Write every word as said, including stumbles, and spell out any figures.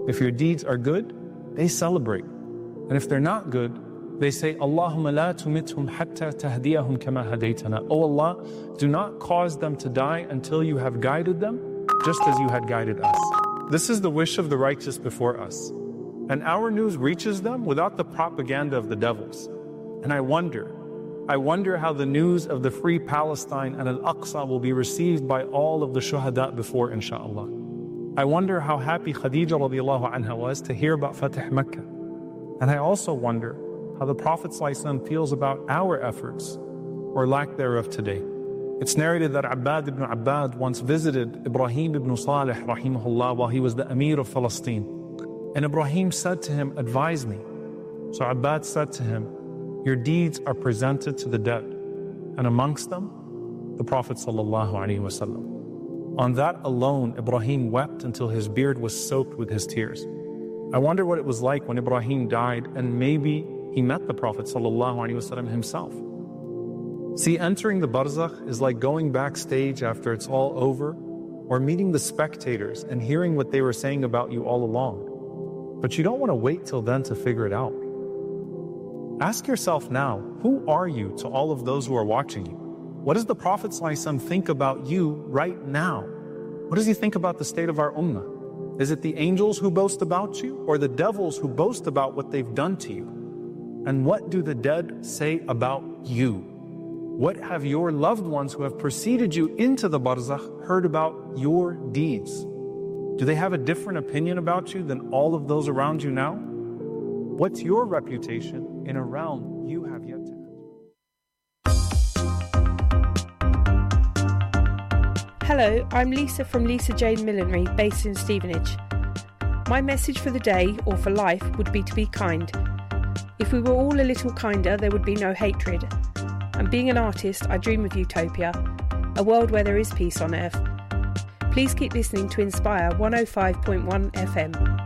If your deeds are good, they celebrate. And if they're not good, they say, Allahumma la tumithum hatta tahdiyahum kama hadaytana. Oh Allah, do not cause them to die until you have guided them, just as you had guided us. This is the wish of the righteous before us. And our news reaches them without the propaganda of the devils. And I wonder, I wonder how the news of the free Palestine and Al-Aqsa will be received by all of the shuhada before, inshaAllah. I wonder how happy Khadija radiallahu anha was to hear about Fatih Mecca. And I also wonder how the Prophet ﷺ feels about our efforts, or lack thereof today. It's narrated that Abbad ibn Abbad once visited Ibrahim ibn Salih rahimahullah while he was the Amir of Palestine. And Ibrahim said to him, advise me. So Abbad said to him, your deeds are presented to the dead, and amongst them, the Prophet sallallahu alaihi wasallam. On that alone, Ibrahim wept until his beard was soaked with his tears. I wonder what it was like when Ibrahim died, and maybe he met the Prophet sallallahu alaihi wasallam himself. See, entering the barzakh is like going backstage after it's all over, or meeting the spectators and hearing what they were saying about you all along. But you don't want to wait till then to figure it out. Ask yourself now, who are you to all of those who are watching you? What does the Prophet ﷺ think about you right now? What does he think about the state of our ummah? Is it the angels who boast about you, or the devils who boast about what they've done to you? And what do the dead say about you? What have your loved ones who have preceded you into the barzakh heard about your deeds? Do they have a different opinion about you than all of those around you now? What's your reputation in a realm you have yet to enter? Hello, I'm Lisa from Lisa Jane Millinery, based in Stevenage. My message for the day, or for life, would be to be kind. If we were all a little kinder, there would be no hatred. And being an artist, I dream of utopia, a world where there is peace on earth. Please keep listening to Inspire one oh five point one F M.